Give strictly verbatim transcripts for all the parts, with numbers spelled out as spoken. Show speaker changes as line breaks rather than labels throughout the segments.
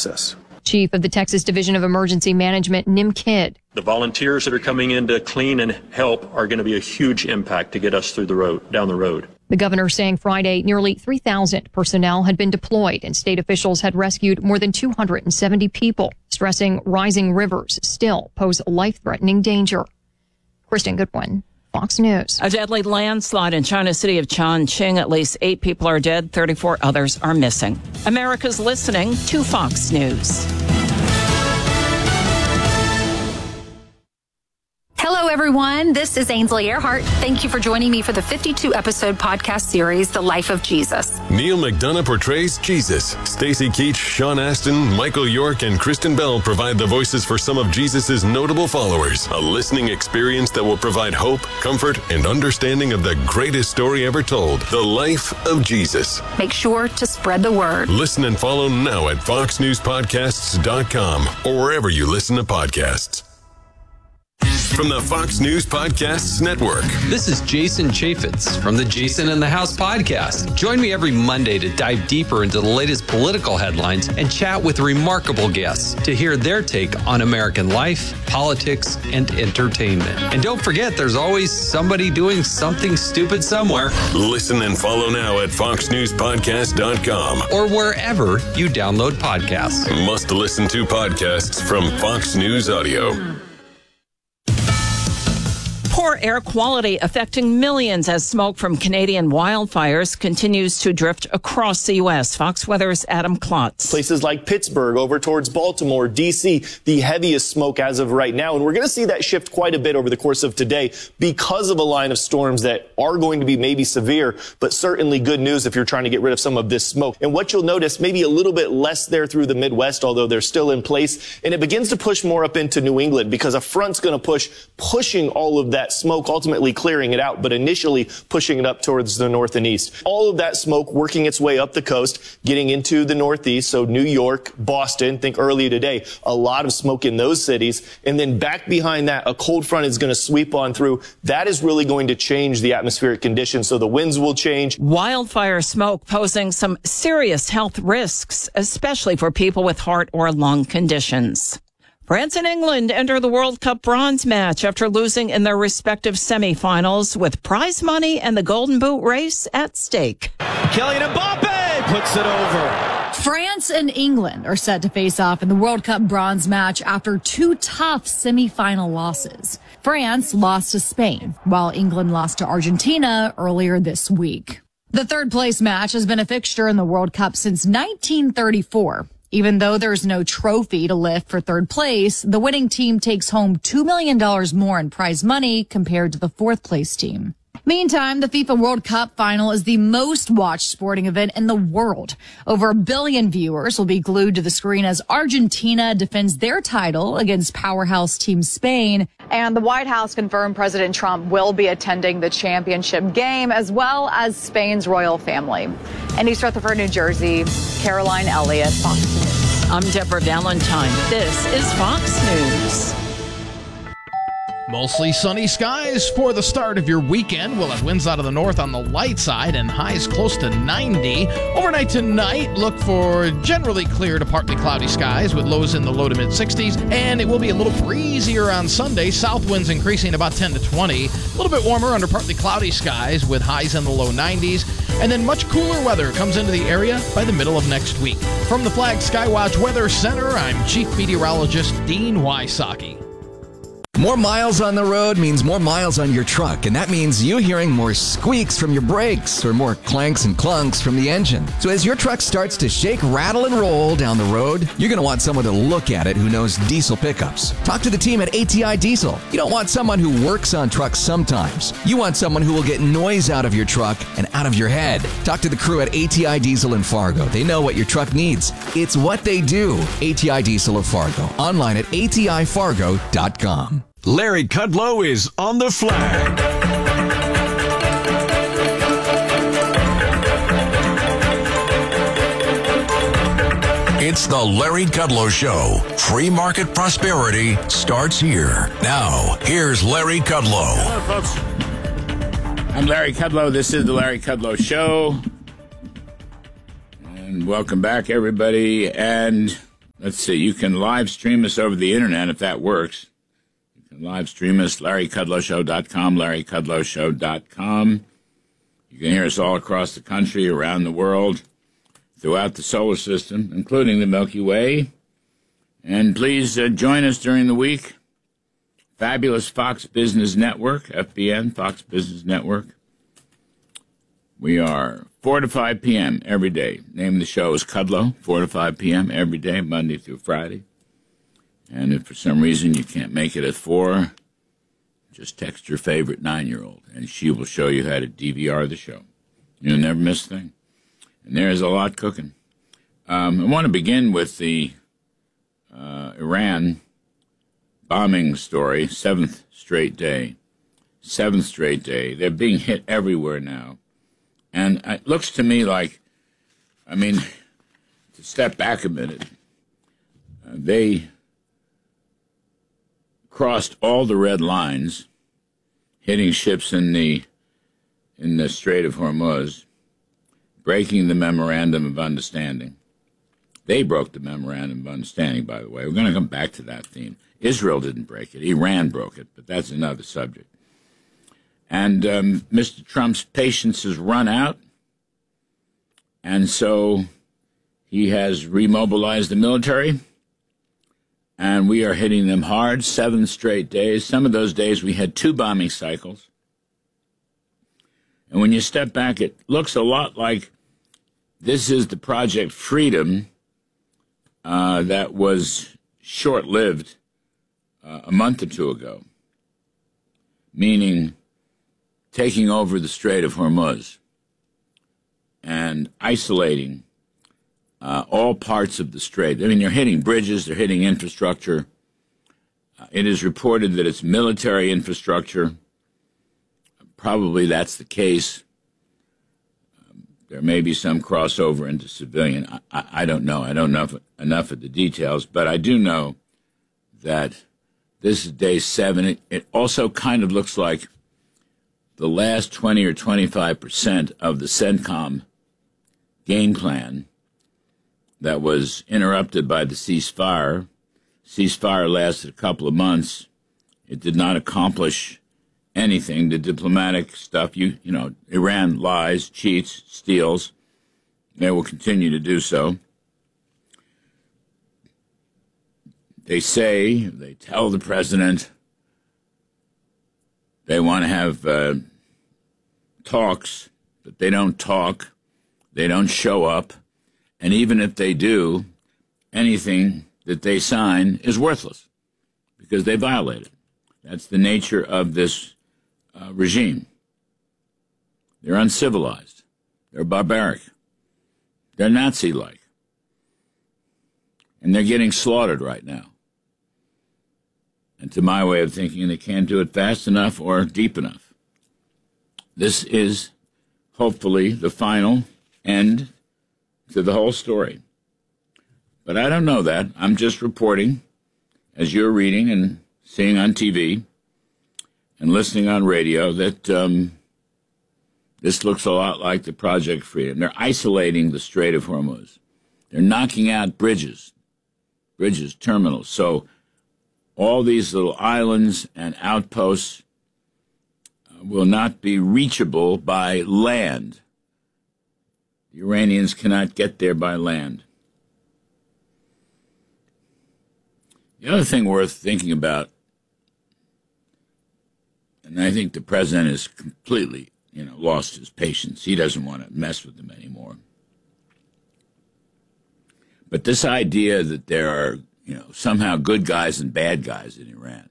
process.
Chief of the Texas Division of Emergency Management, Nim Kidd.
The volunteers that are coming in to clean and help are going to be a huge impact to get us through the road, down the road.
The governor saying Friday nearly three thousand personnel had been deployed and state officials had rescued more than two hundred seventy people, stressing rising rivers still pose life-threatening danger. Kristen Goodwin, Fox News.
A deadly landslide in China's city of Chongqing. At least eight people are dead, thirty-four others are missing. America's listening to Fox News.
Hello, everyone. This is Ainsley Earhart. Thank you for joining me for the fifty-two episode podcast series, The Life of Jesus.
Neil McDonough portrays Jesus. Stacy Keach, Sean Astin, Michael York, and Kristen Bell provide the voices for some of Jesus' notable followers. A listening experience that will provide hope, comfort, and understanding of the greatest story ever told, The Life of Jesus.
Make sure to spread the word.
Listen and follow now at fox news podcasts dot com or wherever you listen to podcasts. From the Fox News Podcasts Network.
This is Jason Chaffetz from the Jason in the House podcast. Join me every Monday to dive deeper into the latest political headlines and chat with remarkable guests to hear their take on American life, politics, and entertainment. And don't forget, there's always somebody doing something stupid somewhere.
Listen and follow now at fox news podcast dot com
or wherever you download podcasts.
Must listen to podcasts from Fox News Audio.
Poor air quality affecting millions as smoke from Canadian wildfires continues to drift across the U S. Fox Weather's Adam Klotz.
Places like Pittsburgh, over towards Baltimore, D C, the heaviest smoke as of right now. And we're going to see that shift quite a bit over the course of today because of a line of storms that are going to be maybe severe, but certainly good news if you're trying to get rid of some of this smoke. And what you'll notice, maybe a little bit less there through the Midwest, although they're still in place. And it begins to push more up into New England because a front's going to push, pushing all of that smoke, ultimately clearing it out, but initially pushing it up towards the north and east. All of that smoke working its way up the coast, getting into the northeast. So New York, Boston, think earlier today, a lot of smoke in those cities. And then back behind that, a cold front is going to sweep on through. That is really going to change the atmospheric conditions. So the winds will change.
Wildfire smoke posing some serious health risks, especially for people with heart or lung conditions. France and England enter the World Cup bronze match after losing in their respective semifinals with prize money and the Golden Boot race at stake.
Kylian Mbappe puts it over.
France and England are set to face off in the World Cup bronze match after two tough semifinal losses. France lost to Spain, while England lost to Argentina earlier this week. The third place match has been a fixture in the World Cup since nineteen thirty-four. Even though there's no trophy to lift for third place, the winning team takes home two million dollars more in prize money compared to the fourth place team. Meantime, the FIFA World Cup final is the most watched sporting event in the world. Over a billion viewers will be glued to the screen as Argentina defends their title against powerhouse team Spain.
And the White House confirmed President Trump will be attending the championship game as well as Spain's royal family. In East Rutherford, New Jersey, Caroline Elliott, Fox News.
I'm Deborah Valentine. This is Fox News.
Mostly sunny skies for the start of your weekend. We'll have winds out of the north on the light side and highs close to ninety. Overnight tonight, look for generally clear to partly cloudy skies with lows in the low to mid sixties. And it will be a little breezier on Sunday. South winds increasing about ten to twenty. A little bit warmer under partly cloudy skies with highs in the low nineties. And then much cooler weather comes into the area by the middle of next week. From the Flag Skywatch Weather Center, I'm Chief Meteorologist Dean Wysocki.
More miles on the road means more miles on your truck, and that means you hearing more squeaks from your brakes or more clanks and clunks from the engine. So as your truck starts to shake, rattle, and roll down the road, you're going to want someone to look at it who knows diesel pickups. Talk to the team at A T I Diesel. You don't want someone who works on trucks sometimes. You want someone who will get noise out of your truck and out of your head. Talk to the crew at A T I Diesel in Fargo. They know what your truck needs. It's what they do. A T I Diesel of Fargo. Online at A T I fargo dot com.
Larry Kudlow is on the flag. It's the Larry Kudlow Show. Free market prosperity starts here. Now, here's Larry Kudlow.
Hello, folks. I'm Larry Kudlow. This is the Larry Kudlow Show. And welcome back, everybody. And let's see, you can live stream us over the internet if that works. You can live stream us, larry kudlow show dot com, larry kudlow show dot com. You can hear us all across the country, around the world, throughout the solar system, including the Milky Way. And please uh, join us during the week. Fabulous Fox Business Network, F B N, Fox Business Network. We are four to five p.m. every day. Name of the show is Kudlow, four to five p.m. every day, Monday through Friday. And if for some reason you can't make it at four, just text your favorite nine-year-old, and she will show you how to D V R the show. You'll never miss a thing. And there is a lot cooking. Um, I want to begin with the uh, Iran bombing story, seventh straight day. Seventh straight day. They're being hit everywhere now. And it looks to me like, I mean, to step back a minute, uh, they crossed all the red lines, hitting ships in the in the Strait of Hormuz, breaking the Memorandum of Understanding. They broke the Memorandum of Understanding, by the way. We're going to come back to that theme. Israel didn't break it. Iran broke it, but that's another subject. And um, Mister Trump's patience has run out, and so he has remobilized the military, and we are hitting them hard, seven straight days. Some of those days we had two bombing cycles. And when you step back, it looks a lot like this is the Project Freedom uh, that was short-lived uh, a month or two ago, meaning taking over the Strait of Hormuz and isolating uh, all parts of the strait. I mean, they're hitting bridges, they're hitting infrastructure. Uh, it is reported that it's military infrastructure. Probably that's the case. Um, there may be some crossover into civilian. I, I, I don't know. I don't know if, enough of the details, but I do know that this is day seven. It, it also kind of looks like the last twenty or twenty-five percent of the CENTCOM game plan that was interrupted by the ceasefire. Ceasefire lasted a couple of months. It did not accomplish anything. The diplomatic stuff, you you know, Iran lies, cheats, steals. They will continue to do so. They say, they tell the president they want to have uh, talks, but they don't talk. They don't show up. And even if they do, anything that they sign is worthless because they violate it. That's the nature of this uh, regime. They're uncivilized. They're barbaric. They're Nazi-like. And they're getting slaughtered right now. And to my way of thinking, they can't do it fast enough or deep enough. This is hopefully the final end to the whole story. But I don't know that. I'm just reporting, as you're reading and seeing on T V and listening on radio, that um, this looks a lot like the Project Freedom. They're isolating the Strait of Hormuz. They're knocking out bridges, bridges, terminals. So all these little islands and outposts will not be reachable by land. The Iranians cannot get there by land. The other thing worth thinking about, and I think the president has completely, you know, lost his patience. He doesn't want to mess with them anymore. But this idea that there are, you know, somehow good guys and bad guys in Iran,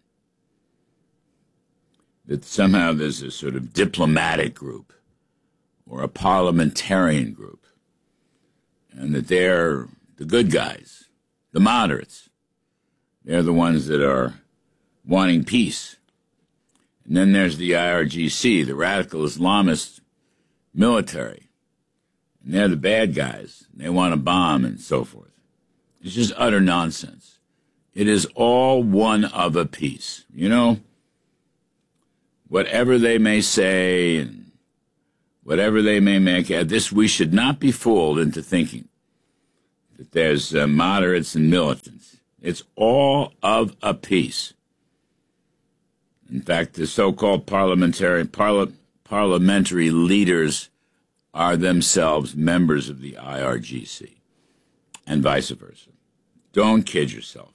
that somehow there's a sort of diplomatic group or a parliamentarian group, and that they're the good guys, the moderates. They're the ones that are wanting peace. And then there's the I R G C, the radical Islamist military. And they're the bad guys. They want to bomb and so forth. It's just utter nonsense. It is all one of a piece. You know, whatever they may say and whatever they may make, this we should not be fooled into thinking that there's uh, moderates and militants. It's all of a piece. In fact, the so-called parliamentary parla- parliamentary leaders are themselves members of the I R G C, and vice versa. Don't kid yourself.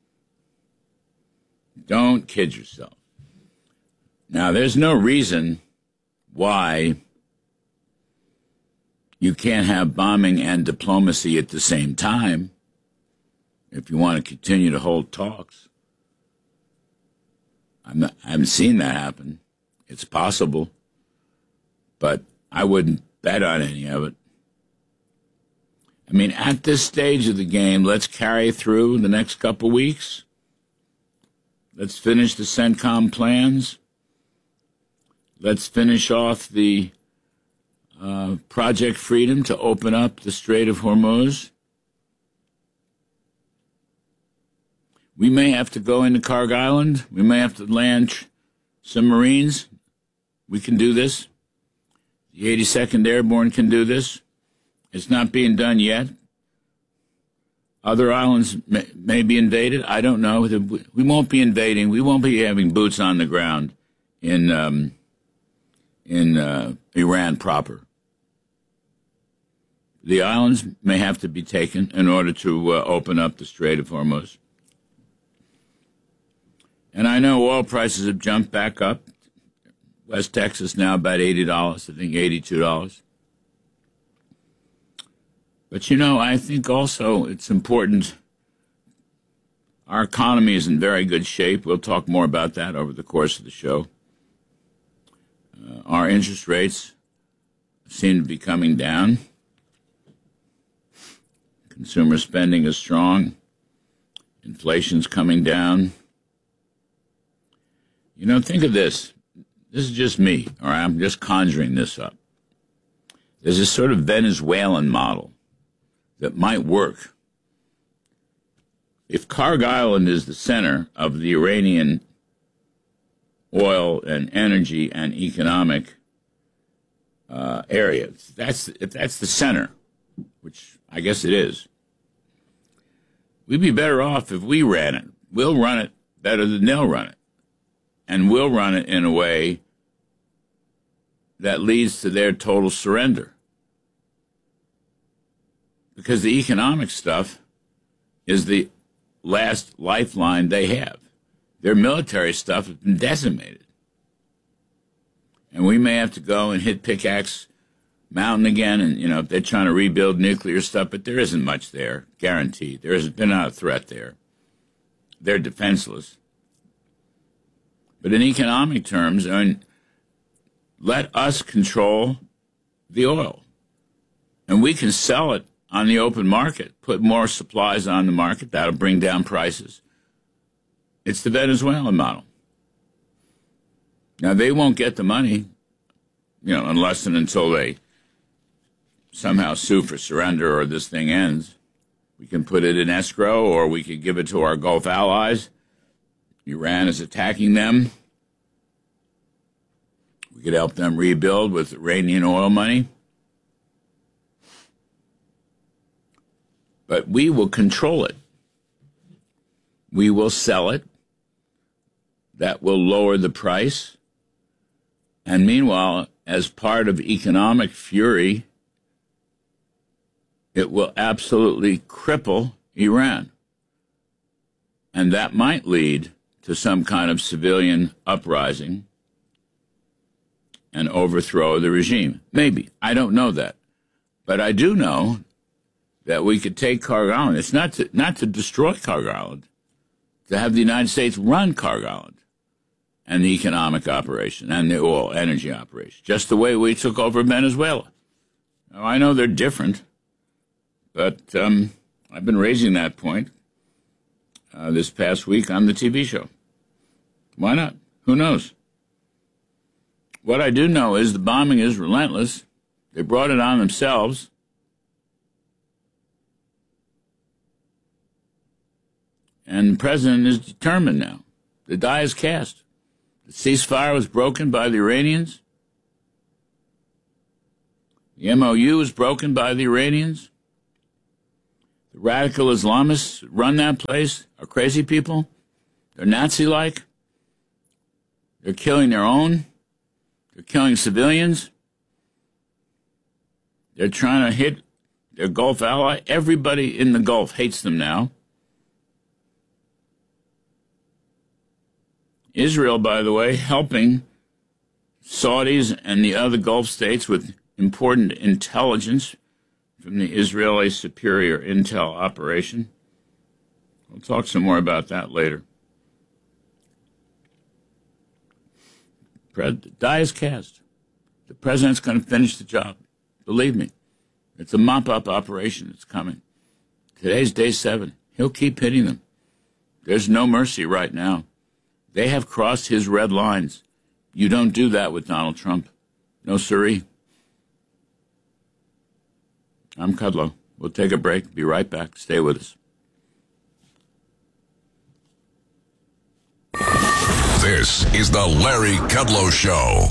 Don't kid yourself. Now, there's no reason why you can't have bombing and diplomacy at the same time if you want to continue to hold talks. I'm not, I haven't seen that happen. It's possible, but I wouldn't bet on any of it. I mean, at this stage of the game, let's carry through the next couple weeks. Let's finish the CENTCOM plans. Let's finish off the uh, Project Freedom to open up the Strait of Hormuz. We may have to go into Karg Island. We may have to land tr- some Marines. We can do this. The eighty-second Airborne can do this. It's not being done yet. Other islands may, may be invaded. I don't know. We won't be invading. We won't be having boots on the ground in um, in uh, Iran proper. The islands may have to be taken in order to uh, open up the Strait of Hormuz. And I know oil prices have jumped back up. West Texas now about eighty dollars, I think eighty-two dollars. But, you know, I think also it's important. Our economy is in very good shape. We'll talk more about that over the course of the show. Uh, our interest rates seem to be coming down. Consumer spending is strong. Inflation's coming down. You know, think of this. This is just me, all right? I'm just conjuring this up. There's this sort of Venezuelan model that might work. If Karg Island is the center of the Iranian oil and energy and economic uh, area, that's, if that's the center, which I guess it is, we'd be better off if we ran it. We'll run it better than they'll run it. And we'll run it in a way that leads to their total surrender. Because the economic stuff is the last lifeline they have. Their military stuff has been decimated. And we may have to go and hit Pickaxe Mountain again, and, you know, if they're trying to rebuild nuclear stuff, but there isn't much there, guaranteed. There has been not a threat there. They're defenseless. But in economic terms, I mean, let us control the oil. And we can sell it on the open market, put more supplies on the market. That'll bring down prices. It's the Venezuelan model. Now, they won't get the money, you know, unless and until they somehow sue for surrender or this thing ends. We can put it in escrow, or we could give it to our Gulf allies. Iran is attacking them. We could help them rebuild with Iranian oil money. But we will control it. We will sell it. That will lower the price. And meanwhile, as part of economic fury, it will absolutely cripple Iran. And that might lead to some kind of civilian uprising and overthrow of the regime. Maybe. I don't know that. But I do know that we could take Karg Island. It's not to, not to destroy Karg Island, to have the United States run Karg Island and the economic operation and the oil energy operation, just the way we took over Venezuela. Now, I know they're different, but um, I've been raising that point uh, this past week on the T V show. Why not? Who knows? What I do know is the bombing is relentless. They brought it on themselves. And the president is determined now. The die is cast. The ceasefire was broken by the Iranians. The M O U was broken by the Iranians. The radical Islamists run that place are crazy people. They're Nazi-like. They're killing their own. They're killing civilians. They're trying to hit their Gulf ally. Everybody in the Gulf hates them now. Israel, by the way, helping Saudis and the other Gulf states with important intelligence from the Israeli Superior Intel Operation. We'll talk some more about that later. The die is cast. The president's going to finish the job. Believe me, it's a mop-up operation that's coming. Today's day seven. He'll keep hitting them. There's no mercy right now. They have crossed his red lines. You don't do that with Donald Trump. No siree. I'm Kudlow. We'll take a break. Be right back. Stay with us.
This is the Larry Kudlow Show.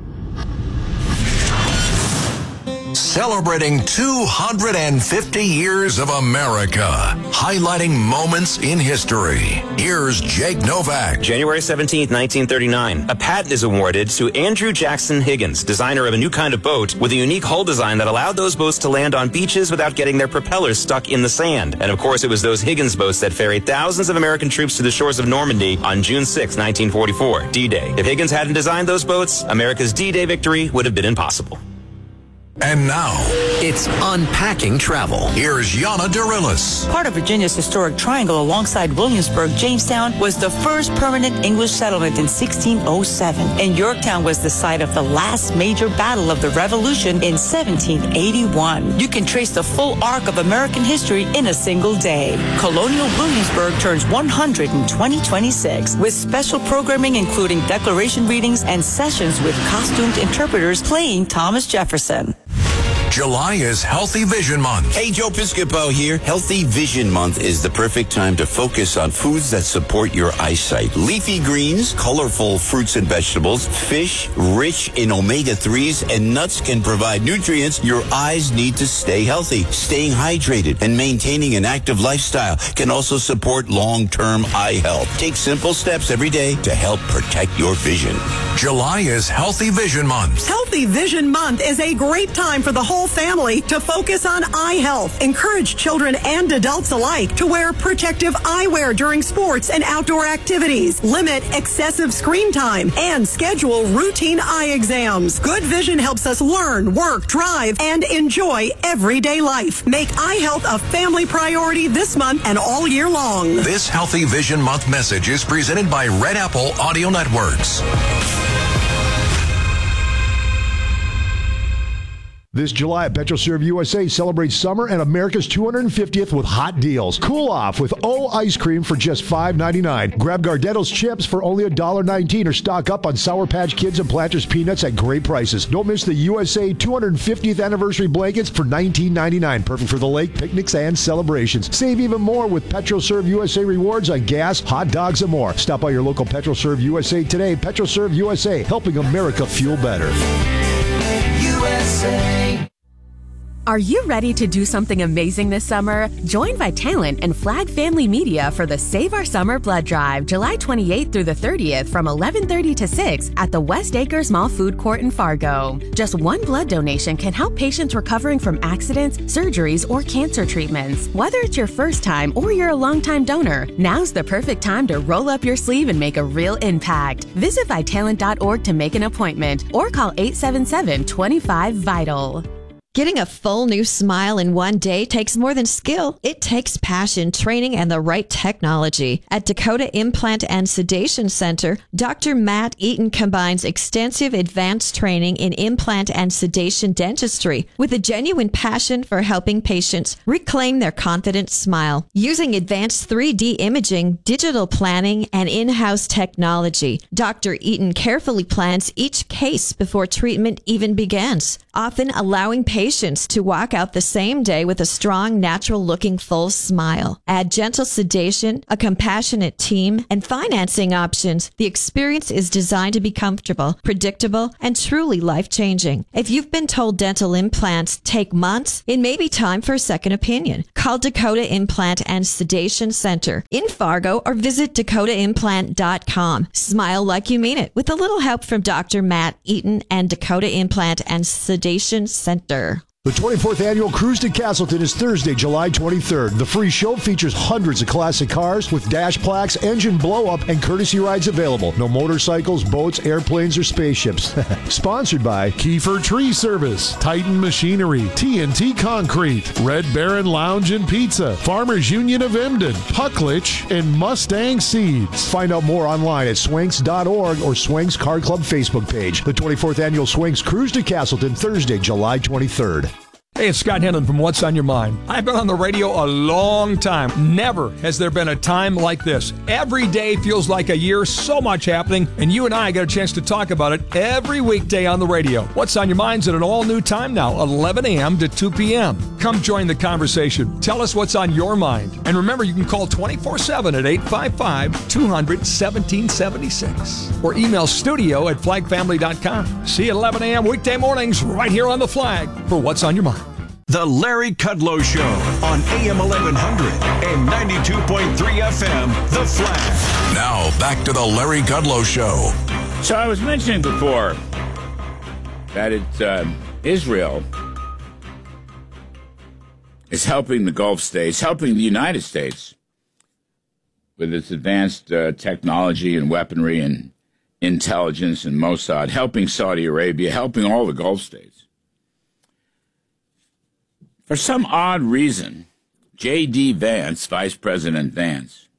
Celebrating two hundred fifty years of America, highlighting moments in history. Here's Jake Novak.
January seventeenth, nineteen thirty-nine. A patent is awarded to Andrew Jackson Higgins, designer of a new kind of boat with a unique hull design that allowed those boats to land on beaches without getting their propellers stuck in the sand. And of course, it was those Higgins boats that ferried thousands of American troops to the shores of Normandy on June sixth, nineteen forty-four, D-Day. If Higgins hadn't designed those boats, America's D-Day victory would have been impossible.
And now,
it's Unpacking Travel.
Here's Yana Dorillis.
Part of Virginia's historic triangle alongside Williamsburg, Jamestown was the first permanent English settlement in sixteen oh seven. And Yorktown was the site of the last major battle of the Revolution in seventeen eighty-one. You can trace the full arc of American history in a single day. Colonial Williamsburg turns one hundred in twenty twenty-six with special programming including declaration readings and sessions with costumed interpreters playing Thomas Jefferson.
July is Healthy Vision Month.
Hey, Joe Piscopo here. Healthy Vision Month is the perfect time to focus on foods that support your eyesight. Leafy greens, colorful fruits and vegetables, fish rich in omega threes, and nuts can provide nutrients your eyes need to stay healthy. Staying hydrated and maintaining an active lifestyle can also support long-term eye health. Take simple steps every day to help protect your vision.
July is Healthy Vision Month.
Healthy Vision Month is a great time for the whole family to focus on eye health. Encourage children and adults alike to wear protective eyewear during sports and outdoor activities. Limit excessive screen time and schedule routine eye exams. Good vision helps us learn, work, drive, and enjoy everyday life. Make eye health a family priority this month and all year long.
This Healthy Vision Month message is presented by Red Apple Audio Networks.
This July, PetroServe U S A celebrates summer and America's two hundred fiftieth with hot deals. Cool off with O ice cream for just five ninety-nine. Grab Gardetto's chips for only one dollar nineteen or stock up on Sour Patch Kids and Planters peanuts at great prices. Don't miss the U S A two hundred fiftieth anniversary blankets for nineteen ninety-nine. Perfect for the lake, picnics, and celebrations. Save even more with PetroServe U S A rewards on gas, hot dogs, and more. Stop by your local PetroServe U S A today. PetroServe U S A, helping America fuel better.
U S A. Are you ready to do something amazing this summer? Join Vitalant and Flag Family Media for the Save Our Summer Blood Drive, July twenty-eighth through the thirtieth from eleven thirty to six at the West Acres Mall Food Court in Fargo. Just one blood donation can help patients recovering from accidents, surgeries, or cancer treatments. Whether it's your first time or you're a longtime donor, now's the perfect time to roll up your sleeve and make a real impact. Visit Vitalant dot org to make an appointment or call eight seven seven, two five, VITAL.
Getting a full new smile in one day takes more than skill. It takes passion, training, and the right technology. At Dakota Implant and Sedation Center, Doctor Matt Eaton combines extensive advanced training in implant and sedation dentistry with a genuine passion for helping patients reclaim their confident smile. Using advanced three D imaging, digital planning, and in-house technology, Doctor Eaton carefully plans each case before treatment even begins, often allowing patients patients to walk out the same day with a strong, natural-looking full smile. Add gentle sedation, a compassionate team, and financing options. The experience is designed to be comfortable, predictable, and truly life-changing. If you've been told dental implants take months, it may be time for a second opinion. Call Dakota Implant and Sedation Center in Fargo or visit dakota implant dot com. Smile like you mean it with a little help from Doctor Matt Eaton and Dakota Implant and Sedation Center.
The twenty-fourth Annual Cruise to Castleton is Thursday, July twenty-third. The free show features hundreds of classic cars with dash plaques, engine blow-up, and courtesy rides available. No motorcycles, boats, airplanes, or spaceships. Sponsored by
Kiefer Tree Service, Titan Machinery, T N T Concrete, Red Baron Lounge and Pizza, Farmers Union of Emden, Pucklich, and Mustang Seeds.
Find out more online at swanks dot org or Swanks Car Club Facebook page. The twenty-fourth Annual Swanks Cruise to Castleton, Thursday, July twenty-third.
Hey, it's Scott Henlon from What's on Your Mind. I've been on the radio a long time. Never has there been a time like this. Every day feels like a year, so much happening, and you and I get a chance to talk about it every weekday on the radio. What's on Your Mind's at an all-new time now, eleven a.m. to two p.m. Come join the conversation. Tell us what's on your mind. And remember, you can call twenty-four seven at eight five five, two hundred, seventeen seventy-six or email studio at flag family dot com. See you at eleven a.m. weekday mornings right here on The Flag for What's on Your Mind.
The Larry Kudlow Show on A M eleven hundred and ninety-two point three F M, The Flag.
Now, back to the Larry Kudlow Show.
So I was mentioning before that it, uh, Israel is helping the Gulf states, helping the United States with its advanced uh, technology and weaponry and intelligence and Mossad, helping Saudi Arabia, helping all the Gulf states. For some odd reason, J D. Vance, Vice President Vance,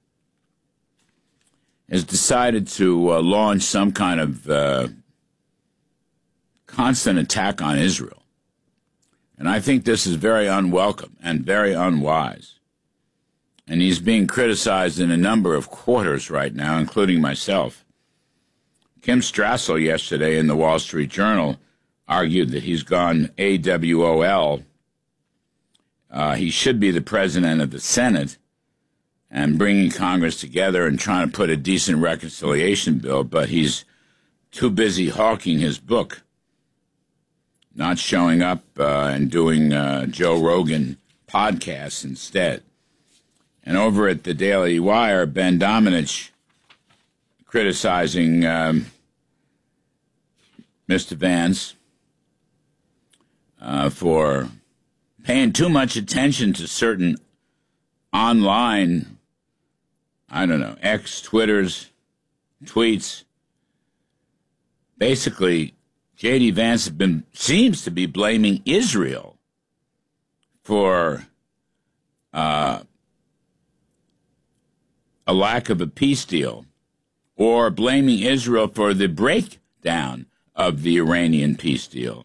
has decided to uh, launch some kind of uh, constant attack on Israel. And I think this is very unwelcome and very unwise. And he's being criticized in a number of quarters right now, including myself. Kim Strassel yesterday in the Wall Street Journal argued that he's gone A W O L. Uh, he should be the president of the Senate and bringing Congress together and trying to put a decent reconciliation bill, but he's too busy hawking his book, not showing up uh, and doing uh, Joe Rogan podcasts instead. And over at the Daily Wire, Ben Domenech criticizing um, Mister Vance uh, for paying too much attention to certain online, I don't know, X, Twitters, tweets. Basically, J D. Vance has been, seems to be blaming Israel for uh, a lack of a peace deal, or blaming Israel for the breakdown of the Iranian peace deal.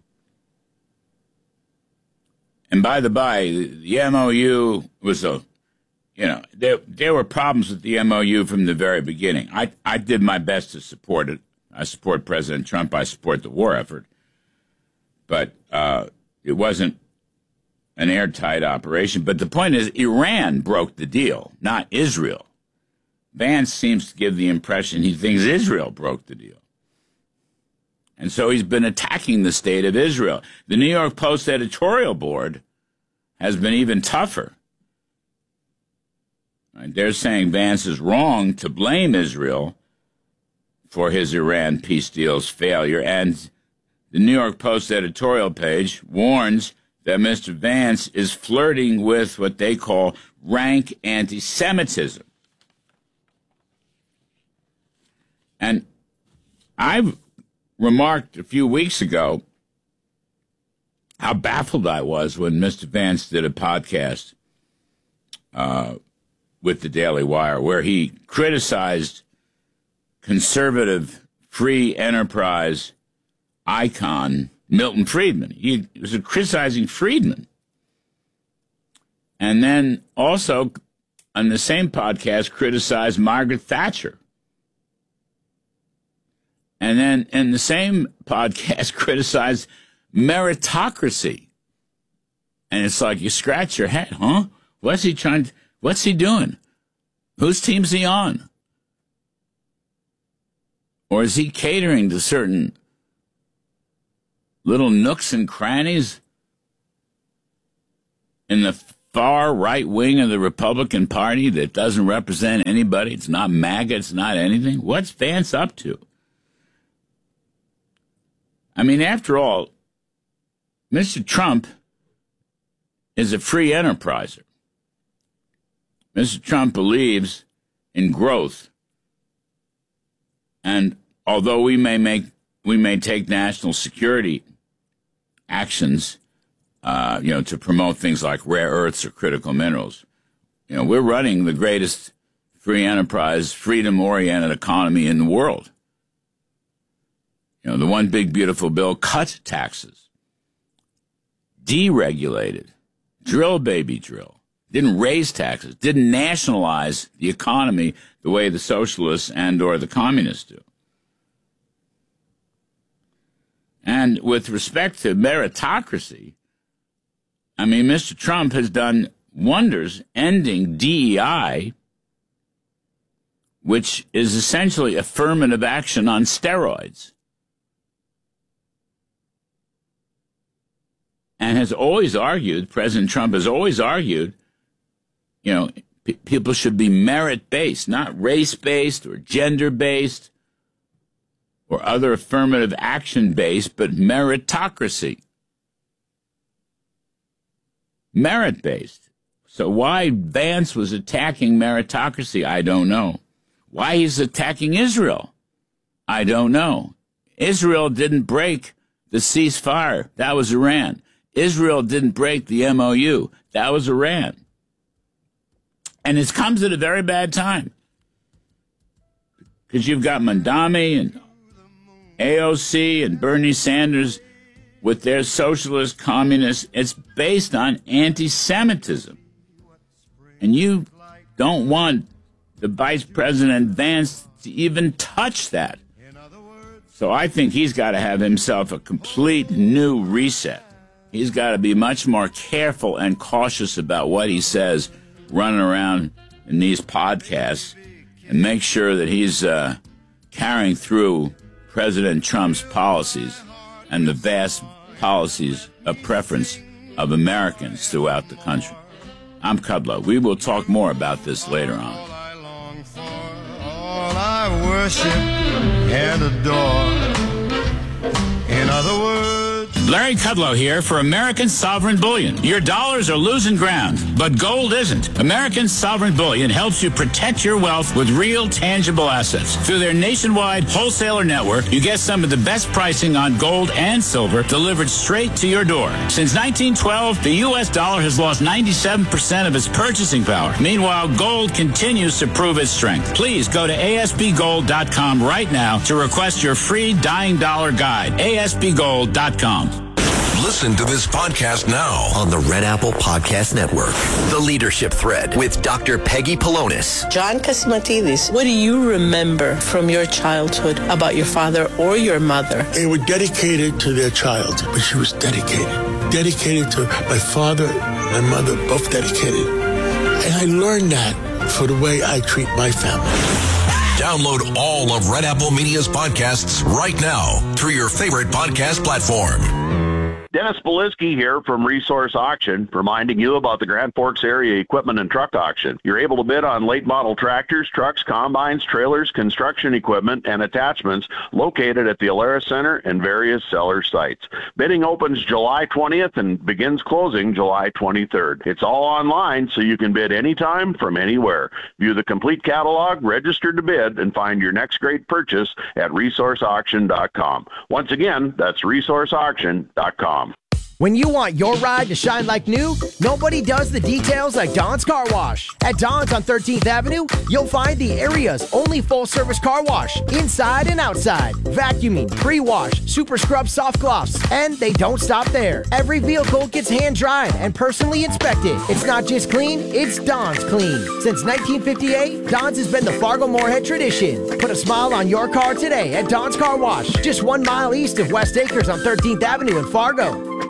And by the by, the M O U was a, you know, there there were problems with the M O U from the very beginning. I, I did my best to support it. I support President Trump. I support the war effort. But uh, it wasn't an airtight operation. But the point is, Iran broke the deal, not Israel. Vance seems to give the impression he thinks Israel broke the deal. And so he's been attacking the state of Israel. The New York Post editorial board has been even tougher. Right? They're saying Vance is wrong to blame Israel for his Iran peace deal's failure. And the New York Post editorial page warns that Mister Vance is flirting with what they call rank anti-Semitism. And I've remarked a few weeks ago how baffled I was when Mister Vance did a podcast uh, with the Daily Wire where he criticized conservative free enterprise icon Milton Friedman. He was criticizing Friedman. And then also on the same podcast criticized Margaret Thatcher. And then in the same podcast criticized meritocracy. And it's like you scratch your head, huh? What's he trying to, what's he doing? Whose team's he on? Or is he catering to certain little nooks and crannies in the far right wing of the Republican Party that doesn't represent anybody? It's not MAGA, it's not anything. What's Vance up to? I mean, after all, Mister Trump is a free enterpriser. Mister Trump believes in growth. And although we may make we may take national security actions, uh, you know, to promote things like rare earths or critical minerals, you know, we're running the greatest free enterprise, freedom-oriented economy in the world. You know, the one big beautiful bill cut taxes, deregulated, drill baby drill, didn't raise taxes, didn't nationalize the economy the way the socialists and or the communists do. And with respect to meritocracy, I mean, Mister Trump has done wonders ending D E I, which is essentially affirmative action on steroids, and has always argued, President Trump has always argued, you know, p- people should be merit-based, not race-based or gender-based or other affirmative action-based, but meritocracy. Merit-based. So why Vance was attacking meritocracy, I don't know. Why he's attacking Israel, I don't know. Israel didn't break the ceasefire. That was Iran. Israel didn't break the M O U. That was Iran. And it comes at a very bad time. Because you've got Mandami and A O C and Bernie Sanders with their socialist communists. It's based on anti-Semitism. And you don't want the Vice President Vance to even touch that. So I think he's got to have himself a complete new reset. He's got to be much more careful and cautious about what he says running around in these podcasts and make sure that he's uh, carrying through President Trump's policies and the vast policies of preference of Americans throughout the country. I'm Kudlow. We will talk more about this later on.
All I worship and adore. In other words,
Larry Kudlow here for American Sovereign Bullion. Your dollars are losing ground, but gold isn't. American Sovereign Bullion helps you protect your wealth with real, tangible assets. Through their nationwide wholesaler network, you get some of the best pricing on gold and silver delivered straight to your door. Since nineteen twelve, the U S dollar has lost ninety-seven percent of its purchasing power. Meanwhile, gold continues to prove its strength. Please go to A S B gold dot com right now to request your free Dying Dollar Guide. A S B gold dot com.
Listen to this podcast now
on the Red Apple Podcast Network. The Leadership Thread with Doctor Peggy Polonis.
John Cassimatidis, what do you remember from your childhood about your father or your mother?
They were dedicated to their child, but she was dedicated. Dedicated to my father and my mother, both dedicated. And I learned that for the way I treat my family.
Download all of Red Apple Media's podcasts right now through your favorite podcast platform.
Dennis Belisky here from Resource Auction, reminding you about the Grand Forks Area Equipment and Truck Auction. You're able to bid on late model tractors, trucks, combines, trailers, construction equipment, and attachments located at the Alara Center and various seller sites. Bidding opens July twentieth and begins closing July twenty-third. It's all online, so you can bid anytime from anywhere. View the complete catalog, register to bid, and find your next great purchase at resource auction dot com. Once again, that's resource auction dot com.
When you want your ride to shine like new, nobody does the details like Don's Car Wash. At Don's on thirteenth Avenue, you'll find the area's only full-service car wash, inside and outside. Vacuuming, pre-wash, super scrub soft gloss, and they don't stop there. Every vehicle gets hand-dried and personally inspected. It's not just clean, it's Don's clean. Since nineteen fifty-eight, Don's has been the Fargo-Moorhead tradition. Put a smile on your car today at Don's Car Wash, just one mile east of West Acres on thirteenth Avenue in Fargo.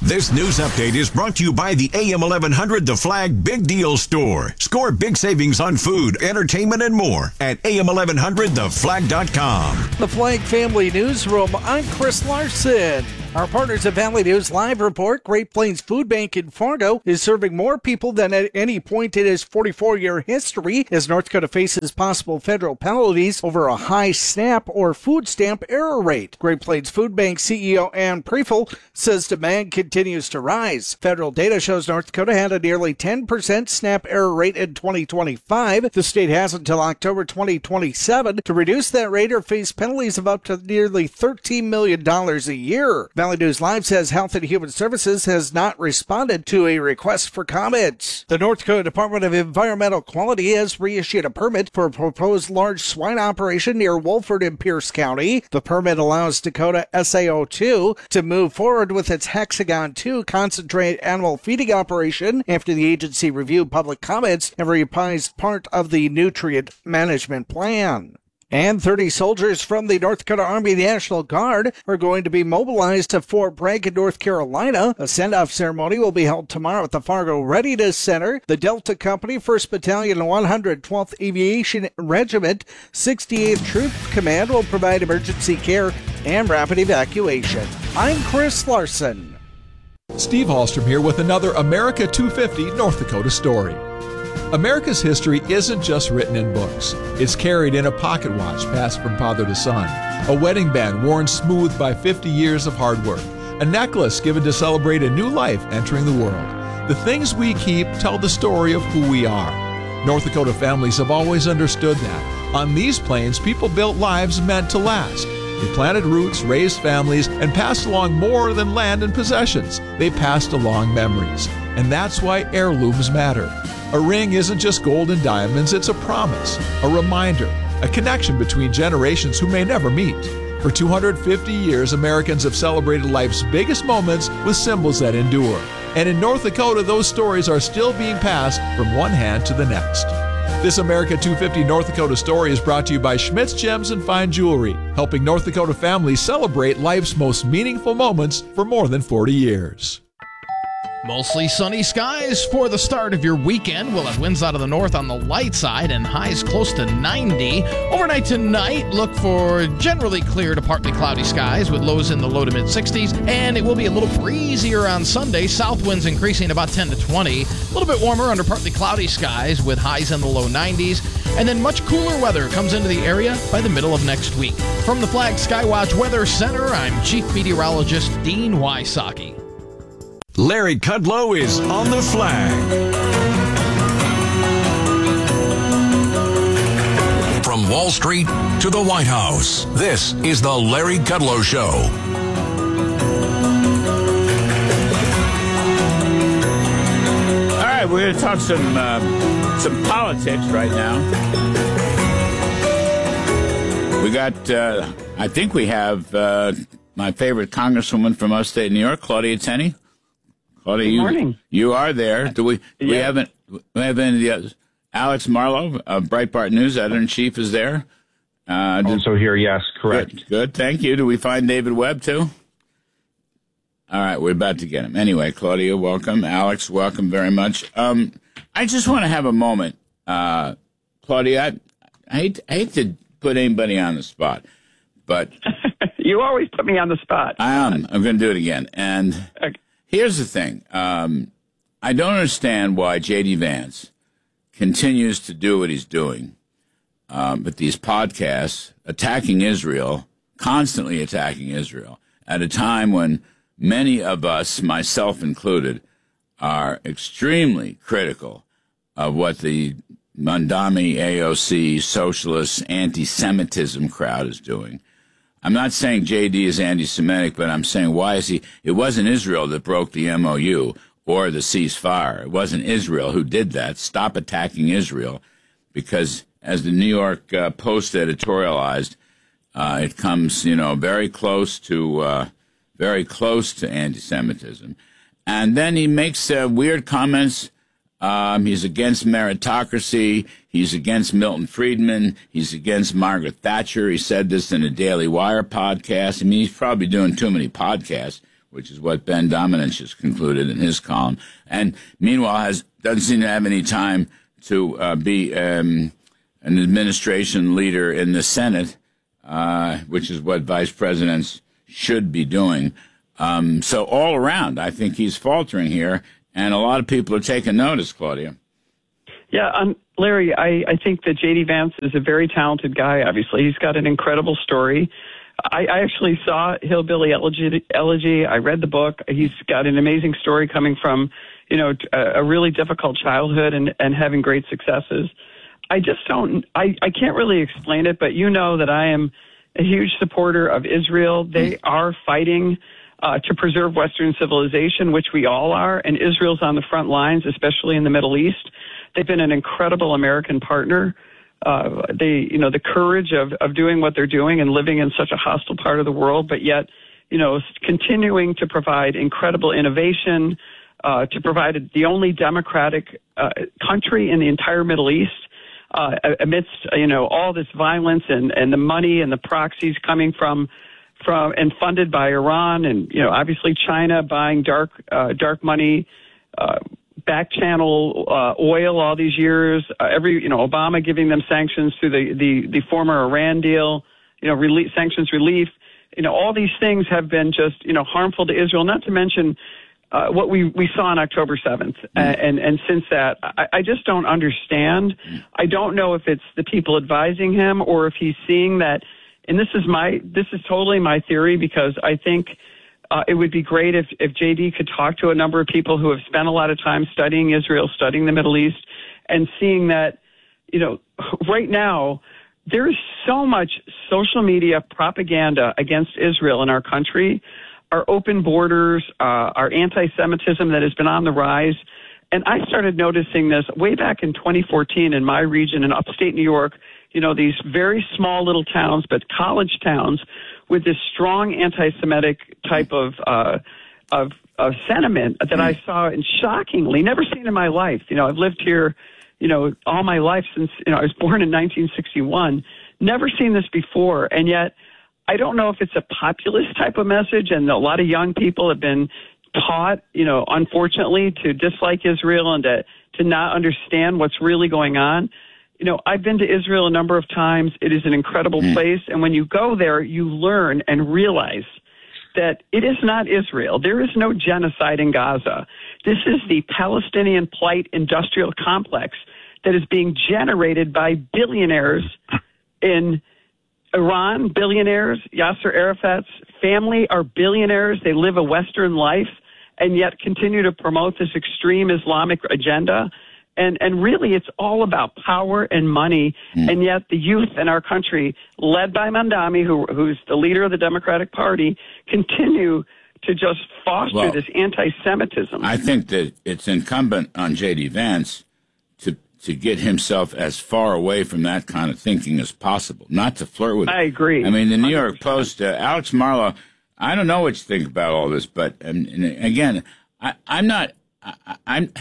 This news update is brought to you by the A M eleven hundred The Flag Big Deal Store. Score big savings on food, entertainment, and more at A M eleven hundred the flag dot com.
The Flag Family Newsroom, I'm Chris Larson. Our partners at Valley News Live report Great Plains Food Bank in Fargo is serving more people than at any point in its forty-four-year history as North Dakota faces possible federal penalties over a high SNAP or food stamp error rate. Great Plains Food Bank C E O Ann Prefel says demand continues to rise. Federal data shows North Dakota had a nearly ten percent SNAP error rate in twenty twenty-five. The state has until October twenty twenty-seven to reduce that rate or face penalties of up to nearly thirteen million dollars a year. Valley News Live says Health and Human Services has not responded to a request for comments. The North Dakota Department of Environmental Quality has reissued a permit for a proposed large swine operation near Wolford in Pierce County. The permit allows Dakota S A O two to move forward with its Hexagon two concentrate animal feeding operation after the agency reviewed public comments and revised part of the nutrient management plan. And thirty soldiers from the North Dakota Army National Guard are going to be mobilized to Fort Bragg in North Carolina. A send-off ceremony will be held tomorrow at the Fargo Readiness Center. The Delta Company, first Battalion, one hundred twelfth Aviation Regiment, sixty-eighth Troop Command will provide emergency care and rapid evacuation. I'm Chris Larson.
Steve Hallstrom here with another America two fifty North Dakota story. America's history isn't just written in books. It's carried in a pocket watch passed from father to son, a wedding band worn smooth by fifty years of hard work, a necklace given to celebrate a new life entering the world. The things we keep tell the story of who we are. North Dakota families have always understood that. On these plains, people built lives meant to last. They planted roots, raised families, and passed along more than land and possessions. They passed along memories. And that's why heirlooms matter. A ring isn't just gold and diamonds, it's a promise, a reminder, a connection between generations who may never meet. For two hundred fifty years, Americans have celebrated life's biggest moments with symbols that endure. And in North Dakota, those stories are still being passed from one hand to the next. This America two fifty North Dakota story is brought to you by Schmidt's Gems and Fine Jewelry, helping North Dakota families celebrate life's most meaningful moments for more than forty years.
Mostly sunny skies for the start of your weekend. We'll have winds out of the north on the light side and highs close to ninety. Overnight tonight, look for generally clear to partly cloudy skies with lows in the low to mid sixties. And it will be a little breezier on Sunday. South winds increasing about ten to twenty. A little bit warmer under partly cloudy skies with highs in the low nineties. And then much cooler weather comes into the area by the middle of next week. From the Flag Skywatch Weather Center, I'm Chief Meteorologist Dean Wysocki.
Larry Kudlow is on the flag.
From Wall Street to the White House, this is the Larry Kudlow Show.
All right, we're going to talk some uh, some politics right now. We got, uh, I think we have uh, my favorite congresswoman from upstate New York, Claudia Tenney. Claudia,
Good
you,
morning.
You are there. Do we? Do we
Yeah.
haven't. We have any of the others. Alex Marlow of Breitbart News, editor-in-chief, is there. Uh,
Also here, yes, correct.
Good, good, thank you. Do we find David Webb, too? All right, we're about to get him. Anyway, Claudia, welcome. Alex, welcome very much. Um, I just want to have a moment. Uh, Claudia, I, I, hate, I hate to put anybody on the spot, but...
You always put me on the spot.
I am. I'm going to do it again. And
Okay.
here's the thing. Um, I don't understand why J D. Vance continues to do what he's doing. Um, but these podcasts attacking Israel, constantly attacking Israel, at a time when many of us, myself included, are extremely critical of what the Mandami A O C socialist anti-Semitism crowd is doing. I'm not saying J D is anti-Semitic, but I'm saying why is he? It wasn't Israel that broke the M O U or the ceasefire. It wasn't Israel who did that. Stop attacking Israel, because as the New York uh, Post editorialized, uh, it comes, you know, very close to uh, very close to anti-Semitism. And then he makes uh, weird comments. Um, he's against meritocracy. He's against Milton Friedman. He's against Margaret Thatcher. He said this in a Daily Wire podcast. I mean, he's probably doing too many podcasts. which is what Ben Domenech has concluded in his column. And meanwhile, has doesn't seem to have any time to uh, be um, an administration leader in the Senate, uh, which is what vice presidents should be doing. Um, so all around, I think he's faltering here, and a lot of people are taking notice, Claudia.
Yeah, um, Larry, I, I think that J D. Vance is a very talented guy, obviously. He's got an incredible story. I, I actually saw Hillbilly Elegy, Elegy. I read the book. He's got an amazing story coming from, you know, a, a really difficult childhood and, and having great successes. I just don't, I, I can't really explain it, but you know that I am a huge supporter of Israel. They are fighting uh, to preserve Western civilization, which we all are, and Israel's on the front lines, especially in the Middle East. They've been an incredible American partner. Uh, they, you know, the courage of, of doing what they're doing and living in such a hostile part of the world, but yet, you know, continuing to provide incredible innovation, uh, to provide the only democratic uh, country in the entire Middle East, uh, amidst, you know, all this violence and, and the money and the proxies coming from, from and funded by Iran and, you know, obviously China buying dark, uh, dark money, uh, back channel uh, oil all these years, uh, every, you know, Obama giving them sanctions through the, the, the former Iran deal, you know, relief, sanctions relief, you know, all these things have been just, you know, harmful to Israel, not to mention uh, what we, we saw on October seventh. Mm. And, and, and since that, I, I just don't understand. Mm. I don't know if it's the people advising him or if he's seeing that, and this is my, this is totally my theory because I think Uh, it would be great if, if J D could talk to a number of people who have spent a lot of time studying Israel, studying the Middle East, and seeing that, you know, right now, there is so much social media propaganda against Israel in our country, our open borders, uh, our anti-Semitism that has been on the rise. And I started noticing this way back in twenty fourteen in my region in upstate New York, you know, these very small little towns, but college towns, with this strong anti-Semitic type of uh, of, of sentiment that mm. I saw, and shockingly, never seen in my life. You know, I've lived here, you know, all my life since, you know, I was born in nineteen sixty-one. Never seen this before, and yet I don't know if it's a populist type of message, and a lot of young people have been taught, you know, unfortunately, to dislike Israel and to, to not understand what's really going on. You know, I've been to Israel a number of times. It is an incredible mm. place. And when you go there, you learn and realize that it is not Israel. There is no genocide in Gaza. This is the Palestinian plight industrial complex that is being generated by billionaires in Iran, billionaires. Yasser Arafat's family are billionaires. They live a Western life and yet continue to promote this extreme Islamic agenda. And and really, it's all about power and money. Mm. And yet the youth in our country, led by Mandami, who who's the leader of the Democratic Party, continue to just foster well, this anti-Semitism.
I think that it's incumbent on J D. Vance to to get himself as far away from that kind of thinking as possible, not to flirt with it.
I agree.
I mean, the New York Post, uh, Alex Marlow, I don't know what you think about all this, but um, and again, I, I'm not, I, I'm...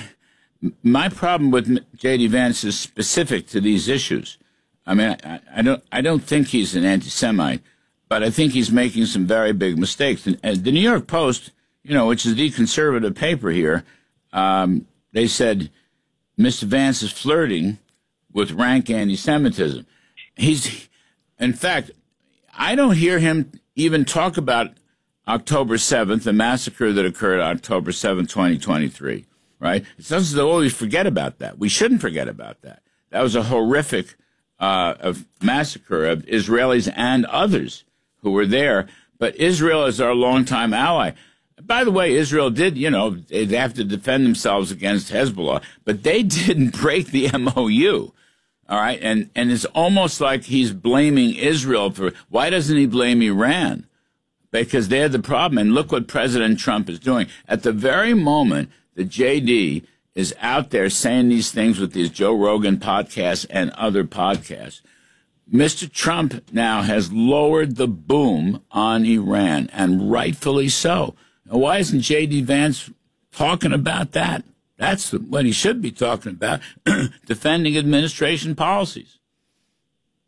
My problem with J D. Vance is specific to these issues. I mean, I, I don't, I don't think he's an anti-Semite, but I think he's making some very big mistakes. And, and the New York Post, you know, which is the conservative paper here, um, they said Mister Vance is flirting with rank anti-Semitism. He's, in fact, I don't hear him even talk about October seventh, the massacre that occurred October seventh, twenty twenty-three. Right? It's not as though we forget about that. We shouldn't forget about that. That was a horrific uh, of massacre of Israelis and others who were there. But Israel is our longtime ally. By the way, Israel did, you know, they have to defend themselves against Hezbollah, but they didn't break the M O U. All right? And, and it's almost like he's blaming Israel for, why doesn't he blame Iran? Because they're the problem. And look what President Trump is doing. At the very moment the J D is out there saying these things with these Joe Rogan podcasts and other podcasts, Mister Trump now has lowered the boom on Iran, and rightfully so. Now, why isn't J D. Vance talking about that? That's what he should be talking about, defending administration policies.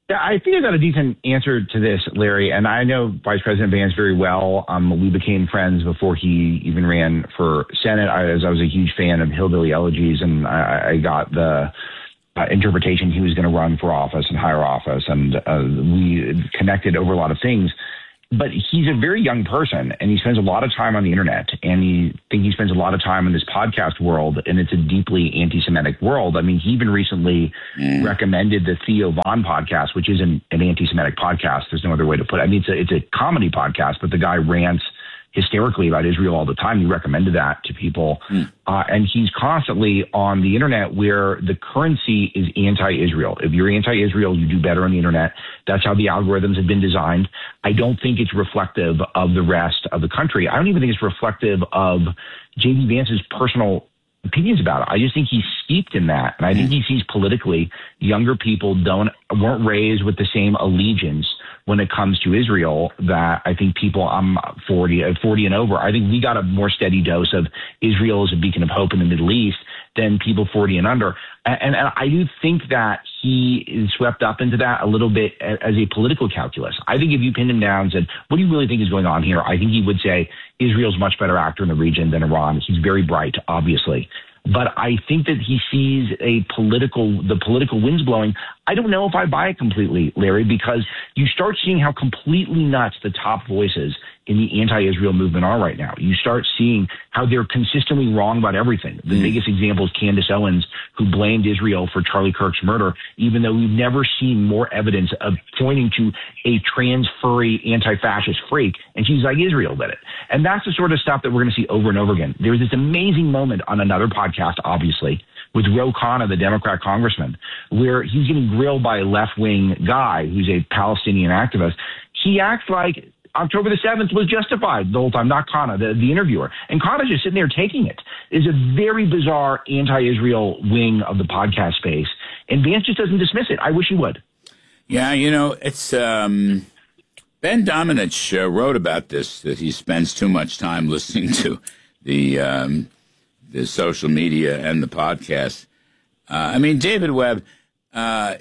Yeah, I think I got a decent answer to this, Larry, and I know Vice President Vance very well. Um, we became friends before he even ran for Senate. I, as I was a huge fan of Hillbilly Elegies, and I, I got the uh, interpretation he was going to run for office and higher office, and uh, we connected over a lot of things. But he's a very young person, and he spends a lot of time on the internet, and he I think he spends a lot of time in this podcast world, and it's a deeply anti-Semitic world. I mean, he even recently mm. recommended the Theo Von podcast, which isn't an anti-Semitic podcast. There's no other way to put it. I mean, it's a, it's a comedy podcast, but the guy rants hysterically about Israel all the time. He recommended that to people. Mm. Uh, and he's constantly on the internet where the currency is anti-Israel. If you're anti-Israel, you do better on the internet. That's how the algorithms have been designed. I don't think it's reflective of the rest of the country. I don't even think it's reflective of J D Vance's personal opinions about it. I just think he's steeped in that. And I think he sees politically younger people don't weren't raised with the same allegiance when it comes to Israel that I think people, I'm forty, forty and over, I think we got a more steady dose of Israel as a beacon of hope in the Middle East than people forty and under. And, and I do think that he is swept up into that a little bit as a political calculus. I think if you pinned him down and said, what do you really think is going on here? I think he would say Israel's a much better actor in the region than Iran. He's very bright, obviously. But I think that he sees a political, the political winds blowing. I don't know if I buy it completely, Larry, because you start seeing how completely nuts the top voices in the anti-Israel movement are right now. You start seeing how they're consistently wrong about everything. The mm. biggest example is Candace Owens, who blamed Israel for Charlie Kirk's murder, even though we've never seen more evidence of pointing to a trans, furry, anti-fascist freak. And she's like, Israel did it. And that's the sort of stuff that we're going to see over and over again. There was this amazing moment on another podcast, obviously, with Ro Khanna, the Democrat congressman, where he's getting grilled by a left-wing guy who's a Palestinian activist. He acts like October the seventh was justified the whole time, not Khanna, the, the interviewer. And Khanna's just sitting there taking it. It's a very bizarre anti-Israel wing of the podcast space. And Vance just doesn't dismiss it. I wish he would.
Yeah, you know, it's um, Ben Domenech uh, wrote about this, that he spends too much time listening to the um, the social media and the podcast. Uh, I mean, David Webb, uh,